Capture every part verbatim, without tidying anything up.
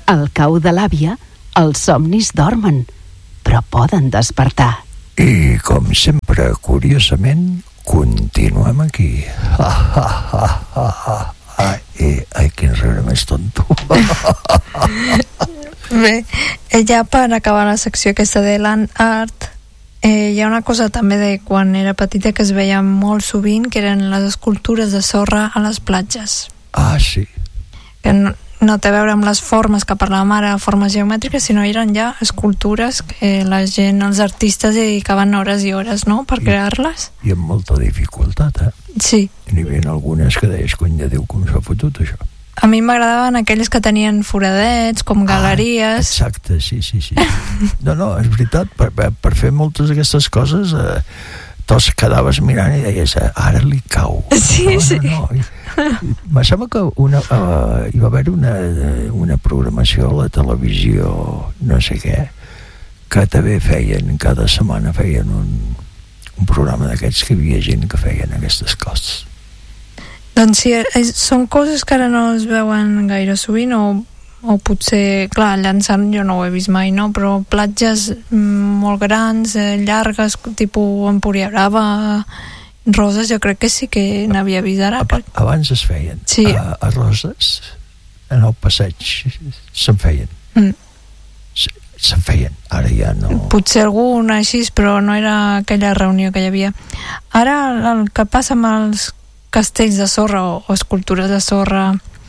Al cau de l'àvia, els somnis dormen, però poden despertar. I, com sempre, curiosament, continuem aquí. Ai, ai, quin riure més tonto. Bé, ja per acabar la secció aquesta de land art, eh, hi ha una cosa també de quan era petita que es veia molt sovint, que eren les escultures de sorra a les platges. Ah, sí. Que no, no té a veure amb les formes que parlàvem ara, formes geomètriques, sinó eren ja escultures que la gent, els artistes dedicaven hores i hores, no?, per I, crear-les. I amb molta dificultat, eh? Sí. N'hi havia algunes que deies, cony de Déu, com s'ha fotut això? A mi m'agradaven aquelles que tenien foradets, com galeries. Ah, exacte, sí, sí, sí. No, no, és veritat, per, per fer moltes d'aquestes coses eh, tots quedaves mirant i deies, ara li cau. Sí, no, sí. No, no. I, me sembla que una, uh, hi va haver una, una programació a la televisió, no sé què, que també feien, cada setmana feien un, un programa d'aquests que hi havia gent que feien aquestes coses. Doncs sí, és, són coses que ara no es veuen gaire sovint, o, o potser, clar, llançant jo no ho he vist mai, no? Però platges molt grans, eh, llargues, tipus Empúria Brava, Roses, jo crec que sí que n'havia vist ara. A, abans es feien. Sí. A, a Roses, en el passeig, se'n feien. Mm. Se, se'n feien, ara ja no... Potser alguna així, però no era aquella reunió que hi havia. Ara el que passa amb els castells de sorra o, o escultures de sorra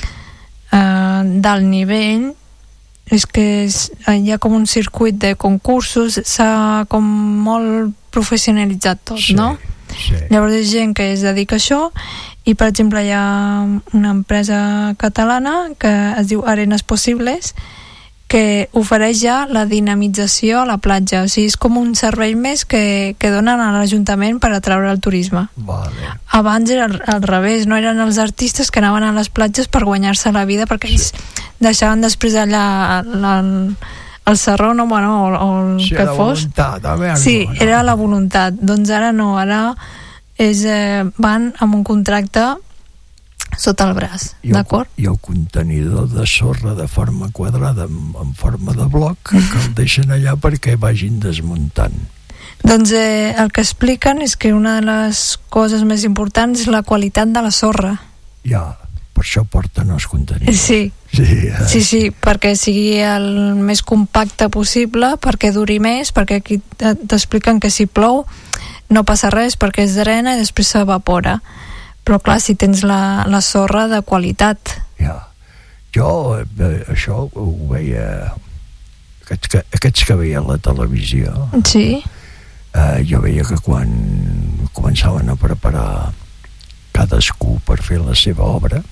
eh, d'alt nivell és que és, hi ha com un circuit de concursos, s'ha com molt professionalitzat tot, sí, no? Sí. Llavors hi ha gent que es dedica a això i, per exemple, hi ha una empresa catalana que es diu Arenas Posibles, que ofereix ja la dinamització a la platja, o sigui, és com un servei més que, que donen a l'Ajuntament per atraure el turisme. Vale. Abans era al, al revés, no eren els artistes que anaven a les platges per guanyar-se la vida, perquè ells sí. deixaven després allà la, el serró, no, bueno, o, o el sí, que fos. Voluntat, a veure, sí, no, era la voluntat. Doncs ara no, ara és, eh, van amb un contracte sota el braç, d'acord? I el contenidor de sorra de forma quadrada en, en forma de bloc que el deixen allà perquè vagin desmuntant. Doncs eh, el que expliquen és que una de les coses més importants és la qualitat de la sorra. Ja, per això porten els contenidors. Sí, sí, eh? sí, sí, perquè sigui el més compacte possible, perquè duri més, perquè aquí t'expliquen que si plou no passa res perquè es drena i després s'evapora. Però clar, si tens la, la sorra de qualitat. Ja, jo eh, això ho veia aquests que, aquests que veia a la televisió. Sí. Eh, jo veia que quan començaven a preparar cadascú per fer la seva obra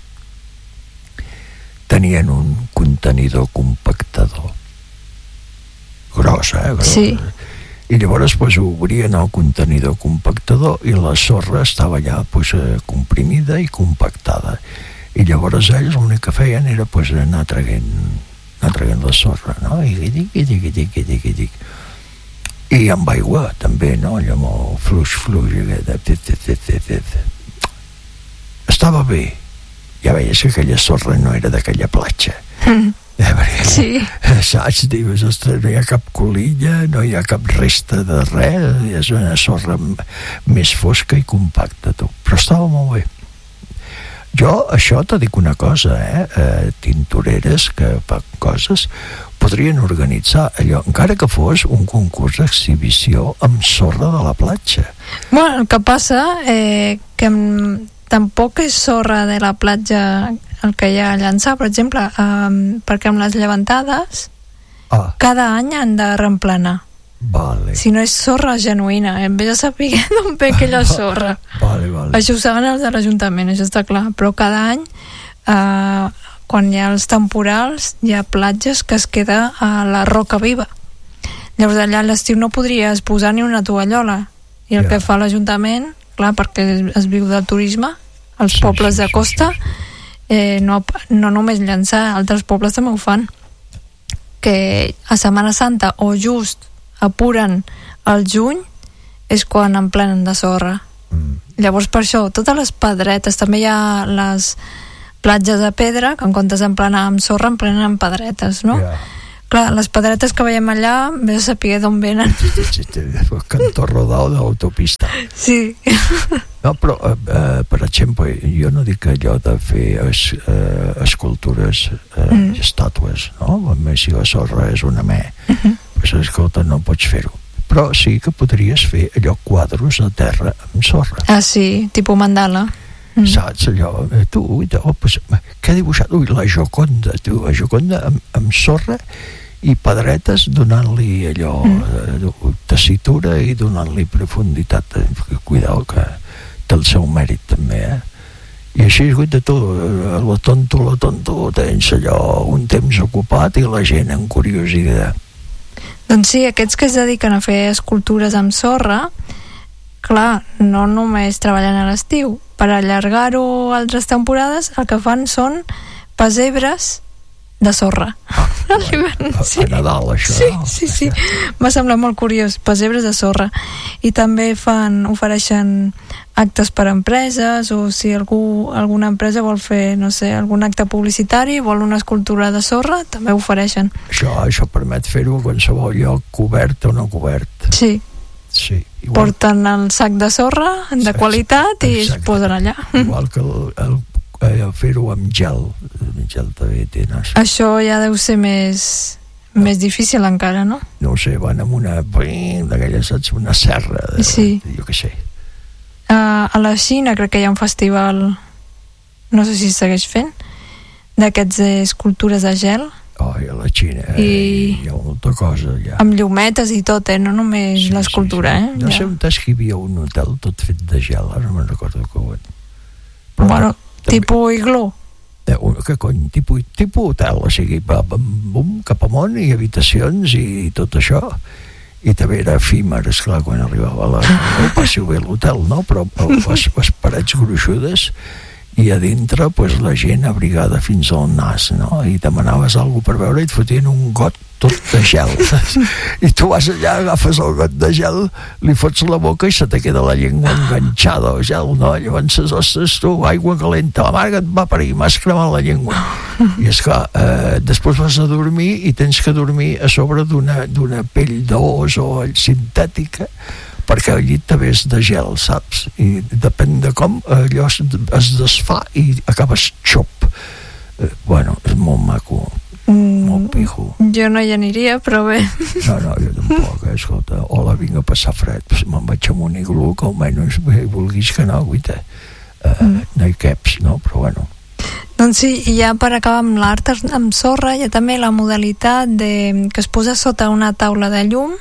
tenien un contenidor compactador gros, eh? Gros. Sí. I llavors pues, obrien el contenidor compactador i la sorra estava allà pues, comprimida i compactada. I llavors ells l'únic que feien era pues, anar traguent anar traguent la sorra, no? I dic, i dic, i dic, i dic, i dic. I amb aigua, també, no? Allò molt fluix, fluix. Estava bé. Ja veies que aquella sorra no era d'aquella platja. Mm. Eh, perquè, sí. Saps? Dius, ostres, no hi ha cap colilla, no hi ha cap resta de res, és una sorra més fosca i compacta, tu. Però estava molt bé. Jo, això te dic una cosa, eh? eh tintoreres que fan coses podrien organitzar allò, encara que fos un concurs d'exhibició amb sorra de la platja. Bueno, el que passa eh, que amb, tampoc és sorra de la platja el que hi ha a llançar, per exemple, eh, perquè amb les llevantades ah. cada any han de reemplenar. Vale. Si no és sorra genuïna, en vez de saber d'on ve aquella sorra. Vale, vale. Això ho saben els de l'Ajuntament, això està clar, però cada any eh, quan hi ha els temporals hi ha platges que es queda a la roca viva. Llavors allà a l'estiu no podries posar ni una tovallola, i el yeah. que fa l'Ajuntament, clar, perquè es, es viu del turisme, els sí, pobles sí, de costa, sí, sí. Eh, no, no només llançar, altres pobles també ho fan, que a Setmana Santa o just apuren al juny és quan en plenen de sorra. Mm. Llavors per això totes les pedretes, també hi ha les, platges de pedra que en comptes d'emplenar amb sorra emplenen amb pedretes, no? Ja. Clar, les pedretes que veiem allà vés a saber d'on venen. Cantó rodado de l'autopista. Sí. No, però, eh, per exemple, jo no dic allò de fer es, eh, escultures, eh, mm. estàtues, no? A més, si la sorra és una me, mm-hmm. pues, escolta, no pots fer-ho. Però sí que podries fer allò quadros a terra amb sorra. Ah, sí, tipus mandala. Mm. Saps allò? Tu, oh, pues, què ha dibuixat? Ui, la Gioconda, tu, la Gioconda amb, amb sorra i pedretes donant-li allò mm. tessitura i donant-li profunditat. Cuidao, que té el seu mèrit també, eh? I així, guaita, tu, la tonto, la tonto, tens allò un temps ocupat i la gent en curiositat. Doncs sí, aquests que es dediquen a fer escultures amb sorra, clar, no només treballen a l'estiu. Per allargar-ho altres temporades, el que fan són pessebres de sorra. Ah, a, sí. a Nadal, això. Sí, sí, sí. M'ha semblat molt curiós, pessebres de sorra. I també fan, ofereixen actes per a empreses, o si algú, alguna empresa vol fer, no sé, algun acte publicitari, vol una escultura de sorra, també ho ofereixen. Això, això permet fer-ho a qualsevol lloc, cobert o no cobert. Sí. Sí, igual. Porten el sac de sorra de qualitat i es posen allà. Igual que el, el, el fer-ho amb gel. El gel també té nas. Això ja deu ser més, no. més difícil encara, no? No ho sé, van amb una d'aquelles, saps, una serra de, sí. jo què sé. Uh, a la Xina crec que hi ha un festival, no sé si es segueix fent, d'aquests escultures de gel. Oh, i a la Xina I... hi ha molta cosa allà. Amb llumetes i tot, eh? No només sí, l'escultura, sí, sí. eh? No ja. sé on és que hi havia un hotel tot fet de gel, ara no me'n recordo que ho... Però bueno, també... tipus iglú. Eh, que cony, tipus, tipus hotel, o sigui, bum, cap amunt i habitacions i tot això. I també era efímer, esclar, quan arribava a la... No passi bé l'hotel, no? Però les, les parets gruixudes i a dintre pues, la gent abrigada fins al nas, no? I demanaves alguna per veure i et fotien un got tot de gel. I tu vas allà, agafes el got de gel, li fots la boca i se te queda la llengua enganxada al gel, no? Llavors, ostres, tu, aigua calenta, la mare que et va parir, m'has cremat la llengua. I esclar, eh, després vas a dormir i tens que dormir a sobre d'una, d'una pell d'os o sintètica, perquè el llit també és de gel, saps? I depèn de com allò es, es desfà i acabes xop. Eh, bueno, és molt maco, mm, molt pijo. Jo no hi aniria, però bé. No, no, jo tampoc, eh? Escolta, hola, vinc a passar fred, pues me'n vaig amb un iglú, que almenys vulguis que no, guita. Eh, mm. No hi caps, no? Però bueno. Doncs sí, i ja per acabar amb l'art amb sorra, hi ha també la modalitat de, que es posa sota una taula de llum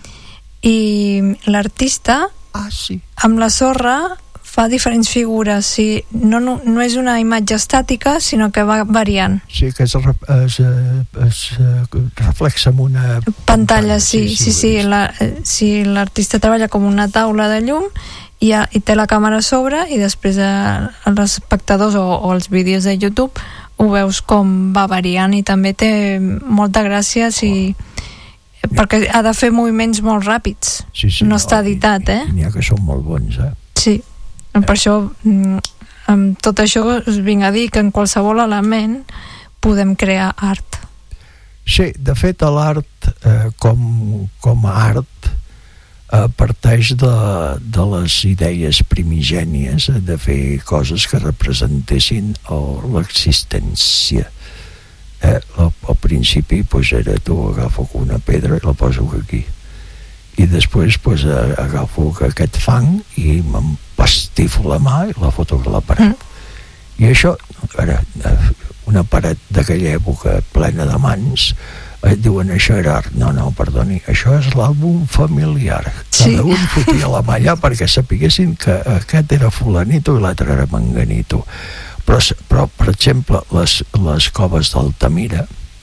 i l'artista ah, sí. amb la sorra fa diferents figures, sí, no, no, no és una imatge estàtica, sinó que va variant. Sí, que es, es, es, es reflexa en una pantalla, pantalla sí, sí, sí, sí, la, sí, l'artista treballa com una taula de llum i, ha, i té la càmera a sobre i després a, als espectadors o, o als vídeos de YouTube ho veus com va variant i també té molta gràcia si... Oh. Perquè ha de fer moviments molt ràpids, sí, sí, no, no està editat, eh? N'hi ha que són molt bons, eh? Sí, eh. Per això amb tot això us vinc a dir que en qualsevol element podem crear art. Sí, de fet l'art eh, com, com a art eh, parteix de, de les idees primigènies eh, de fer coses que representessin l'existència. Eh, al, al principi pues, era tu agafo una pedra i la poso aquí i després pues, agafo aquest fang i m'empastifo la mà i la foto a la paret mm. i això ara, una paret d'aquella època plena de mans et diuen això era art, no, no, perdoni això és l'àlbum familiar sí. cada un fotia la mà allà perquè sapiguessin que aquest era fulanito i l'altre era manganito. Però, però per exemple, les, les coves d'Altamira,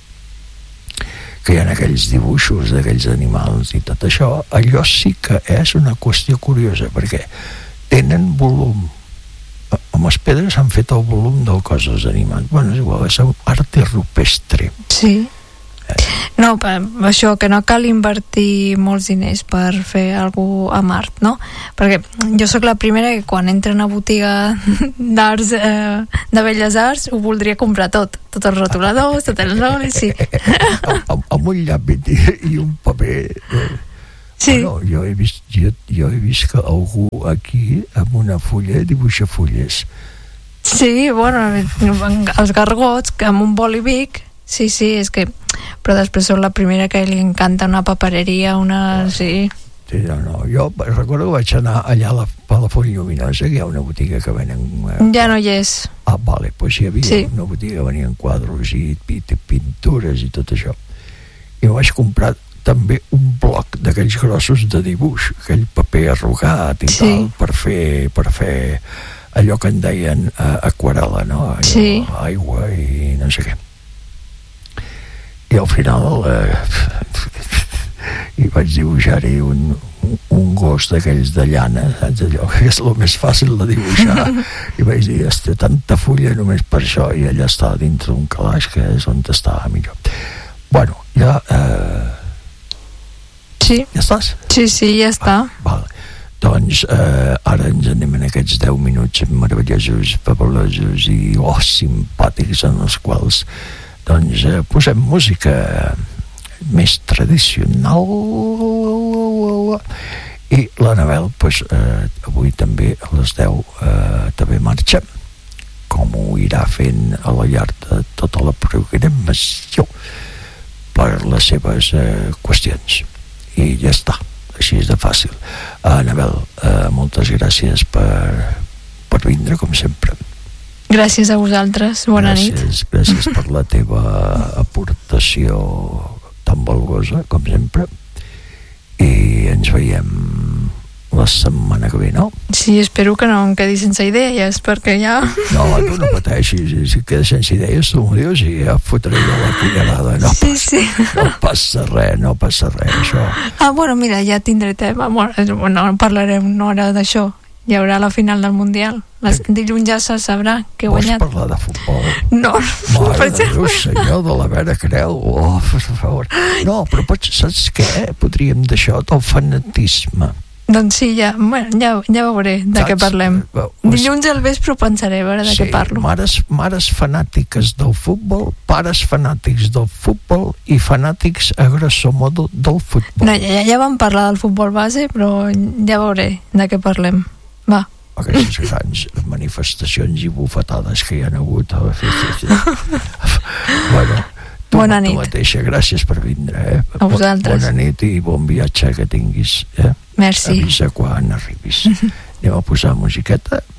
que hi ha aquells dibuixos d'aquells animals i tot això, allò sí que és una qüestió curiosa, perquè tenen volum. Amb les pedres han fet el volum del cos dels animals. Bueno, és igual, és arte rupestre. Sí. No, per, això, que no cal invertir molts diners per fer alguna cosa a Mart, no? Perquè jo sóc la primera que quan entra a una botiga d'arts, eh, de belles arts, ho voldria comprar tot. Tots els rotuladors, tot el sol, sí. amb, amb un llapis i, i un paper... Eh. Sí. Bueno, jo he vist, jo, jo he vist que algú aquí amb una fulla dibuixa fulles. Sí, bueno, els gargots que amb un boli Bic, sí, sí, és que... Però després sóc la primera que li encanta una papereria, una... sí. Sí, no, no, jo recordo que vaig anar allà a la Palafrugell Lluminosa, que hi ha una botiga que venen... Eh, ja no hi és. Ah, vale, doncs hi havia sí. una botiga que venien quadros i pintures i tot això. I vaig comprar també un bloc d'aquells grossos de dibuix, aquell paper arrugat i sí. tal, per fer, per fer allò que en deien uh, aquarel·la, no? Allò, sí. Aigua i no sé què. I al final eh, i vaig dibuixar-hi un, un gos d'aquells de llana, saps allò, que és el més fàcil de dibuixar. I vaig dir, hòstia, tanta fulla només per això, i allà estava dintre d'un calaix, que és on estava millor. Bueno, ja... Eh, Sí. Ja estàs? Sí, sí, ja està. Ah, vale. Doncs eh, ara ens anem en aquests deu minuts meravellosos, fabulosos i oh, simpàtics, en els quals doncs eh, posem música més tradicional i l'Anabel pues, eh, avui també a les deu eh, també marxa, com ho irà fent a la llarg de tota la programació per les seves eh, qüestions. I ja està, així és de fàcil. uh, Anabel, uh, moltes gràcies per, per vindre, com sempre. Gràcies a vosaltres, bona gràcies, nit. Gràcies per la teva aportació tan valuosa, com sempre, i ens veiem la setmana que ve, no? Sí, espero que no em quedi sense idees, perquè ja... No, tu no pateixis, si quedes sense idees tu m'ho dius i ja fotré jo la cullerada. No, sí, passa, sí. no passa res, no passa res, això. Ah, bueno, mira, ja tindré tema, bueno, parlarem una hora d'això. Hi haurà la final del Mundial. Les dilluns ja se sabrà que he guanyat. Vols parlar de futbol? No. Mare de Déu, senyor de la Vera Creu. Oh, per favor. No, però pots, saps què? Podríem d'això, del fanatisme. Doncs sí, ja, bueno, ja, ja veuré de Saps? què parlem. Uh, Dilluns al vespre ho pensaré, a veure de sí, què parlo. Mares, mares fanàtiques del futbol, pares fanàtics del futbol i fanàtics a grosso modo del futbol. No, ja, ja vam parlar del futbol base, però ja veuré de què parlem. Va. Aquestes grans manifestacions i bufetades que hi ha hagut. Bueno, tu, bona nit. Tu mateixa, gràcies per vindre. Eh? A vosaltres. Bona nit i bon viatge que tinguis. Eh? Merci. Avisa quan arribis. Anem a posar musiqueta.